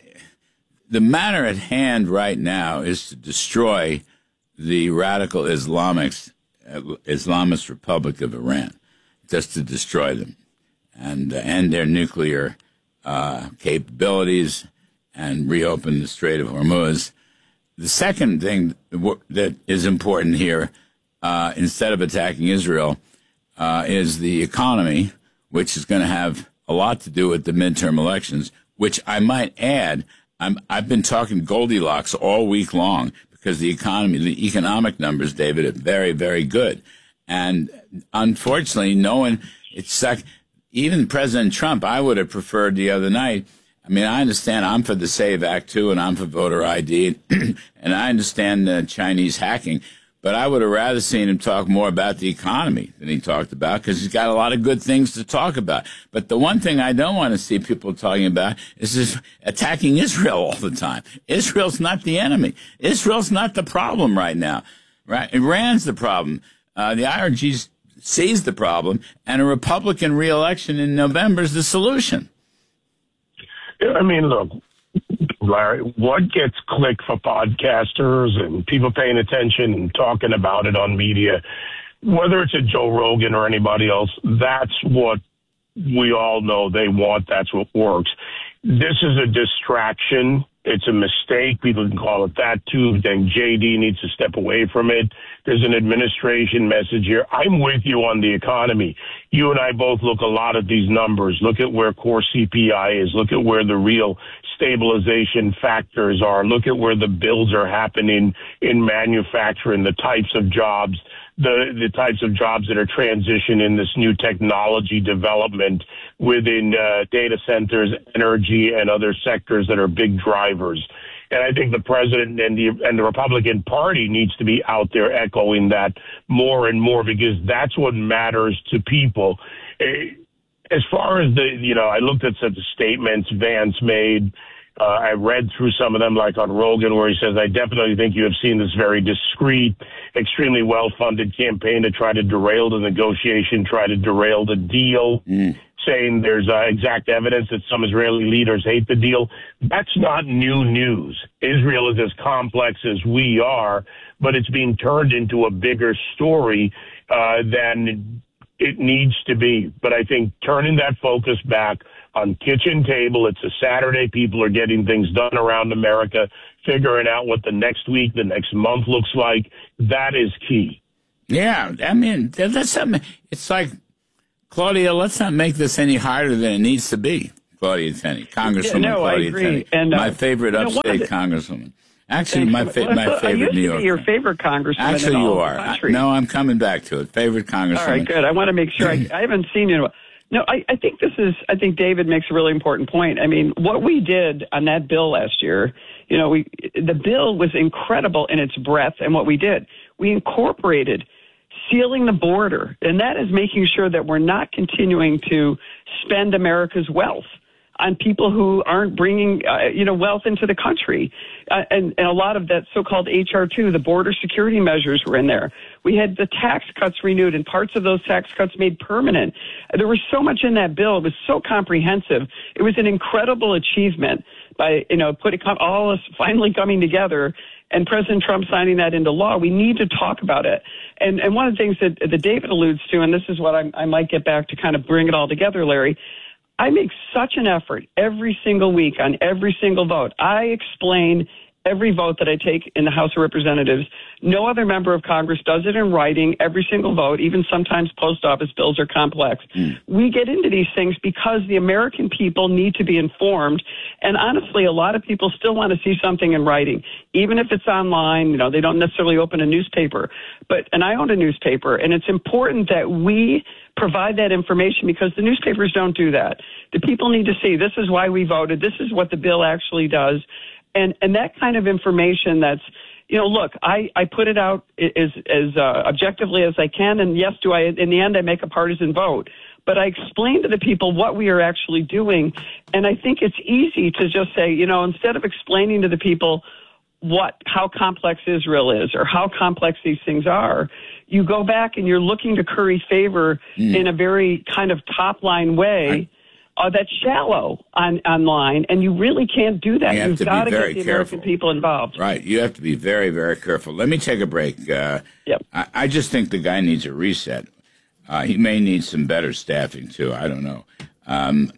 the matter at hand right now is to destroy the radical Islamics, uh, Islamist Republic of Iran, just to destroy them and uh, end their nuclear uh, capabilities and reopen the Strait of Hormuz. The second thing that is important here, uh, instead of attacking Israel, uh, is the economy, which is going to have a lot to do with the midterm elections, which I might add, I'm, I've been talking Goldilocks all week long because the economy, the economic numbers, David, are very, very good. And unfortunately, no one, it's like, even President Trump, I would have preferred the other night. I mean, I understand I'm for the SAVE Act, too, and I'm for voter I D, and I understand uh, Chinese hacking, but I would have rather seen him talk more about the economy than he talked about, because he's got a lot of good things to talk about. But the one thing I don't want to see people talking about is just attacking Israel all the time. Israel's not the enemy. Israel's not the problem right now. Right? Iran's the problem. Uh, the I R G sees the problem, and a Republican re-election in November is the solution.
I mean, look, Larry, what gets clicked for podcasters and people paying attention and talking about it on media, whether it's a Joe Rogan or anybody else, that's what we all know they want. That's what works. This is a distraction. It's a mistake. People can call it that, too. Then J D needs to step away from it. There's an administration message here. I'm with you on the economy. You and I both look a lot at these numbers. Look at where core C P I is. Look at where the real stabilization factors are. Look at where the builds are happening in manufacturing, the types of jobs, the, the types of jobs that are transitioning this new technology development within uh, data centers, energy, and other sectors that are big drivers. And I think the president and the and the Republican Party needs to be out there echoing that more and more, because that's what matters to people. As far as the, you know, I looked at some of the statements Vance made. Uh, I read through some of them, like on Rogan, where he says, I definitely think you have seen this very discreet, extremely well-funded campaign to try to derail the negotiation, try to derail the deal, mm. saying there's uh, exact evidence that some Israeli leaders hate the deal. That's not new news. Israel is as complex as we are, but it's being turned into a bigger story uh, than it needs to be. But I think turning that focus back on kitchen table, it's a Saturday, people are getting things done around America, figuring out what the next week, the next month looks like. That is key.
Yeah, I mean, that's something. It's like, Claudia, let's not make this any harder than it needs to be. Claudia Tenney, Congresswoman
yeah, no,
Claudia
I agree.
Tenney,
and, uh,
my favorite
you know,
upstate
the,
congresswoman. Actually, my, fa-
well,
my
I
favorite
used
New
to
York.
be your favorite congresswoman.
Actually,
in all
you are.
The
I,
country.
no, I'm coming back to it. Favorite congresswoman.
All right, good. I want to make sure. I, I haven't seen you. No, I, I think this is. I think David makes a really important point. I mean, what we did on that bill last year. You know, we the bill was incredible in its breadth, and what we did, we incorporated sealing the border, and that is making sure that we're not continuing to spend America's wealth on people who aren't bringing, uh, you know, wealth into the country. Uh, and, and a lot of that so-called H R two, the border security measures were in there. We had the tax cuts renewed and parts of those tax cuts made permanent. There was so much in that bill. It was so comprehensive. It was an incredible achievement by, you know, putting all this finally coming together and President Trump signing that into law. We need to talk about it. And, and one of the things that, that David alludes to, and this is what I, I might get back to kind of bring it all together, Larry, I make such an effort every single week on every single vote. I explain every vote that I take in the House of Representatives. No other member of Congress does it in writing, every single vote. Even sometimes post office bills are complex. Mm. We get into these things because the American people need to be informed. And honestly, a lot of people still want to see something in writing, even if it's online. You know, they don't necessarily open a newspaper. But, and I own a newspaper, and it's important that we provide that information because the newspapers don't do that. The people need to see this is why we voted. This is what the bill actually does. And and that kind of information that's, you know, look, I, I put it out as, as uh, objectively as I can. And yes, do I, in the end, I make a partisan vote. But I explain to the people what we are actually doing. And I think it's easy to just say, you know, instead of explaining to the people what, how complex Israel is or how complex these things are, you go back and you're looking to curry favor mm. in a very kind of top line way. I- Uh, that's shallow on online, and you really can't do that.
You
You've got to get the
careful.
American people involved.
Right. You have to be very, very careful. Let me take a break. Uh,
yep.
I, I just think the guy needs a reset. Uh, he may need some better staffing, too. I don't know. Um,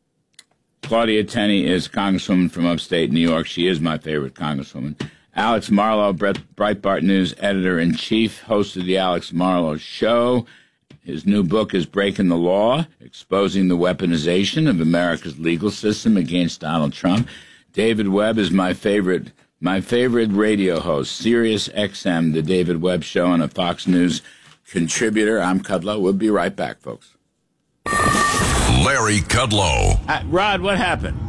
Claudia Tenney is Congresswoman from upstate New York. She is my favorite Congresswoman. Alex Marlow, Breitbart News editor-in-chief, host of the Alex Marlow Show. His new book is Breaking the Law, Exposing the Weaponization of America's Legal System Against Donald Trump. David Webb is my favorite my favorite radio host, Sirius X M, the David Webb Show, and a Fox News contributor. I'm Kudlow. We'll be right back, folks.
Larry Kudlow.
Uh, Rod, what happened?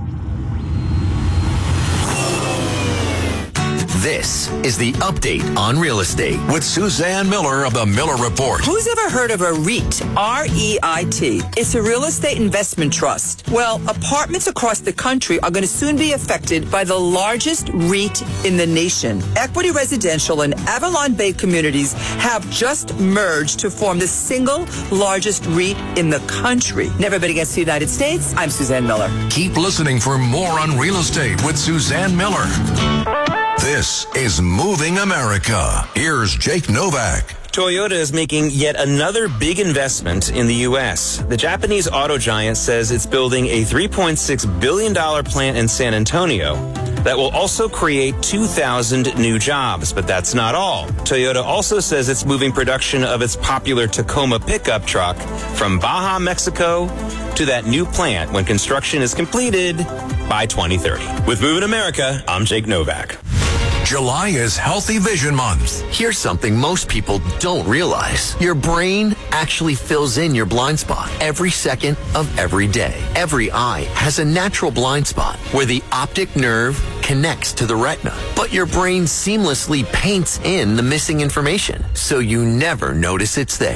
This is the Update on Real Estate with Suzanne Miller of the Miller Report.
Who's ever heard of a REIT? R E I T. It's a real estate investment trust. Well, apartments across the country are going to soon be affected by the largest REIT in the nation. Equity Residential and Avalon Bay Communities have just merged to form the single largest REIT in the country. Never bet against the United States. I'm Suzanne Miller.
Keep listening for more on real estate with Suzanne Miller. This is Moving America. Here's Jake Novak.
Toyota is making yet another big investment in the U S. The Japanese auto giant says it's building a three point six billion dollars plant in San Antonio that will also create two thousand new jobs. But that's not all. Toyota also says it's moving production of its popular Tacoma pickup truck from Baja, Mexico to that new plant when construction is completed by twenty thirty. With Moving America, I'm Jake Novak.
July is Healthy Vision Month.
Here's something most people don't realize. Your brain actually fills in your blind spot every second of every day. Every eye has a natural blind spot where the optic nerve connects to the retina, but your brain seamlessly paints in the missing information, so you never notice it's there.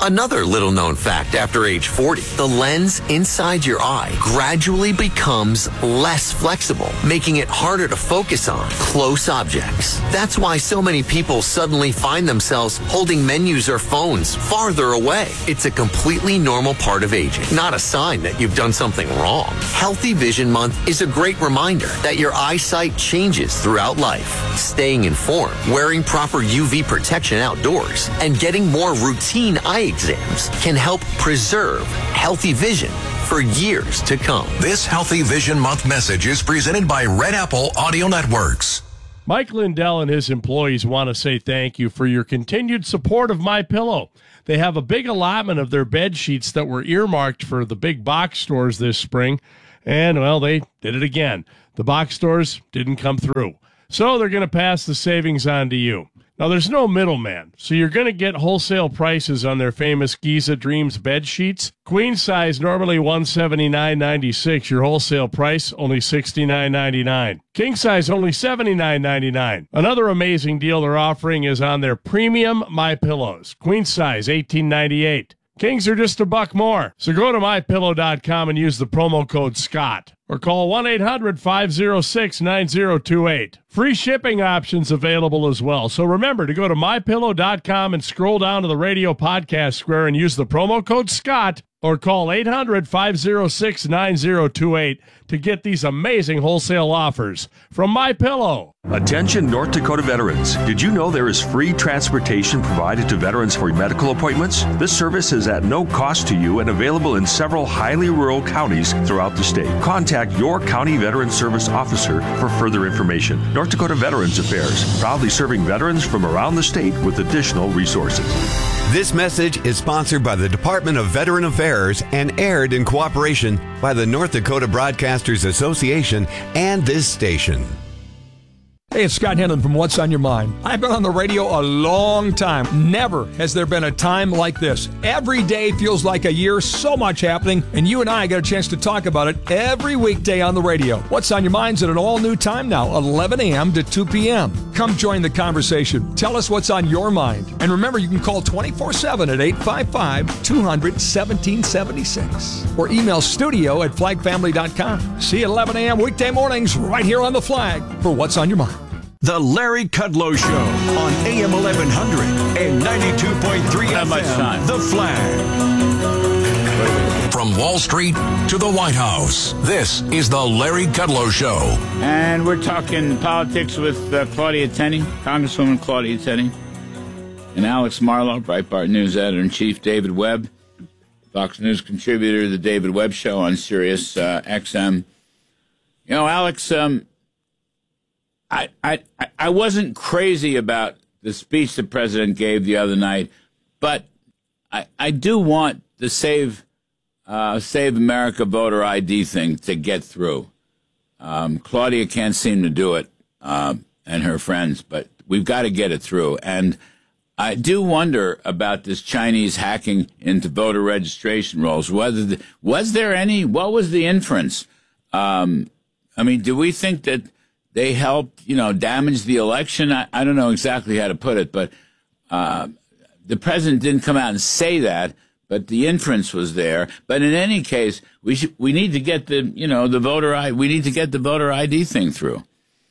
Another little known fact after age forty, the lens inside your eye gradually becomes less flexible, making it harder to focus on close objects. That's why so many people suddenly find themselves holding menus or phones farther away. It's a completely normal part of aging, not a sign that you've done something wrong. Healthy Vision Month is a great reminder that your eyesight changes throughout life. Staying informed, wearing proper U V protection outdoors, and getting more routine eye exams can help preserve healthy vision for years to come.
This Healthy Vision Month message is presented by Red Apple Audio Networks.
Mike Lindell and his employees want to say thank you for your continued support of MyPillow. They have a big allotment of their bed sheets that were earmarked for the big box stores this spring, and, well, they did it again. The box stores didn't come through, so they're going to pass the savings on to you. Now, there's no middleman, so you're going to get wholesale prices on their famous Giza Dreams bed sheets. Queen size, normally one hundred seventy-nine dollars and ninety-six cents. Your wholesale price, only sixty-nine dollars and ninety-nine cents. King size, only seventy-nine dollars and ninety-nine cents. Another amazing deal they're offering is on their premium MyPillows. Queen size, eighteen dollars and ninety-eight cents. Kings are just a buck more. So go to my pillow dot com and use the promo code SCOTT. Or call one eight hundred five oh six nine oh two eight. Free shipping options available as well. So remember to go to my pillow dot com and scroll down to the radio podcast square and use the promo code SCOTT, or call eight hundred five oh six nine oh two eight to get these amazing wholesale offers from MyPillow.
Attention North Dakota veterans. Did you know there is free transportation provided to veterans for medical appointments? This service is at no cost to you and available in several highly rural counties throughout the state. Contact your county veteran service officer for further information. North Dakota Veterans Affairs, proudly serving veterans from around the state with additional resources.
This message is sponsored by the Department of Veteran Affairs and aired in cooperation by the North Dakota Broadcasters Association and this station.
Hey, it's Scott Henlon from What's on Your Mind. I've been on the radio a long time. Never has there been a time like this. Every day feels like a year, so much happening, and you and I get a chance to talk about it every weekday on the radio. What's on Your Mind's at an all-new time now, eleven a.m. to two p.m. Come join the conversation. Tell us what's on your mind. And remember, you can call twenty-four seven at eight five five, two hundred, seventeen seventy-six or email studio at flag family dot com. See you at eleven a.m. weekday mornings right here on The Flag for What's on Your Mind.
The Larry Kudlow Show on A M eleven hundred and ninety-two point three F M.
much time.
The Flag.
From Wall Street to the White House, this is the Larry Kudlow Show.
And we're talking politics with uh, Claudia Tenney, Congresswoman Claudia Tenney, and Alex Marlow, Breitbart News Editor-in-Chief, David Webb, Fox News contributor to the David Webb Show on Sirius uh, X M. You know, Alex, um, I, I I wasn't crazy about the speech the president gave the other night, but I, I do want the Save uh, Save America voter I D thing to get through. Um, Claudia can't seem to do it, uh, and her friends, but we've got to get it through. And I do wonder about this Chinese hacking into voter registration rolls. Whether the, was there any? What was the inference? Um, I mean, do we think that they helped, you know, damage the election? I, I don't know exactly how to put it, but uh, the president didn't come out and say that, but the inference was there. But in any case, we should, we need to get the, you know, the voter I we need to get the voter I D thing through.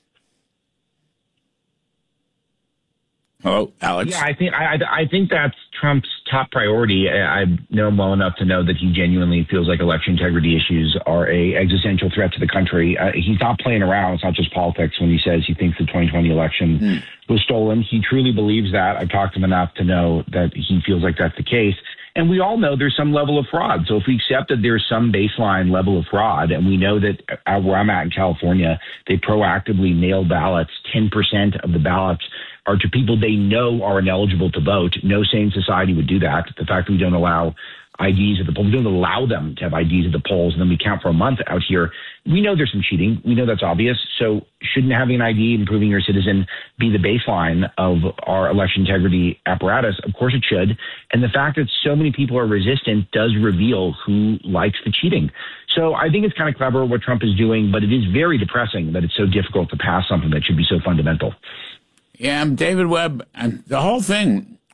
Hello, Alex.
Yeah, I think I, I think that's Trump's top priority. I know him well enough to know that he genuinely feels like election integrity issues are a existential threat to the country. Uh, he's not playing around. It's not just politics when he says he thinks the twenty twenty election mm. was stolen. He truly believes that. I've talked to him enough to know that he feels like that's the case. And we all know there's some level of fraud. So if we accept that there's some baseline level of fraud, and we know that uh, where I'm at in California, they proactively mail ballots, ten percent of the ballots are to people they know are ineligible to vote. No sane society would do that. The fact that we don't allow I Ds at the polls, we don't allow them to have I Ds at the polls, and then we count for a month out here. We know there's some cheating. We know that's obvious. So shouldn't having an I D and proving you're a citizen be the baseline of our election integrity apparatus? Of course it should. And the fact that so many people are resistant does reveal who likes the cheating. So I think it's kind of clever what Trump is doing, but it is very depressing that it's so difficult to pass something that should be so fundamental.
Yeah, I'm David Webb, and the whole thing,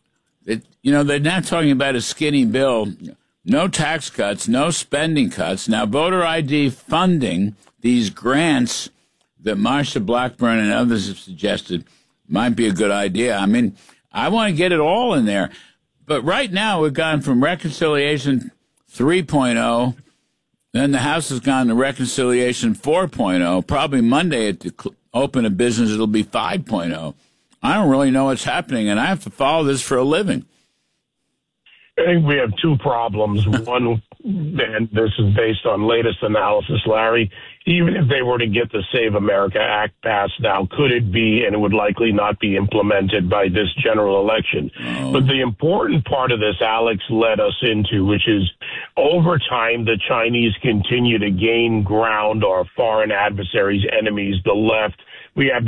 It, you know, they're not talking about a skinny bill. No tax cuts, no spending cuts. Now, voter I D funding, these grants that Marsha Blackburn and others have suggested might be a good idea. I mean, I want to get it all in there. But right now, we've gone from Reconciliation three point oh, then the House has gone to Reconciliation four point oh. Probably Monday at the cl- open of business, it'll be five point oh. I don't really know what's happening, and I have to follow this for a living.
I think we have two problems. One, and this is based on latest analysis, Larry, even if they were to get the Save America Act passed now, could it be, and it would likely not be implemented by this general election. Oh. But the important part of this Alex led us into, which is over time, the Chinese continue to gain ground, our foreign adversaries, enemies, the left. We have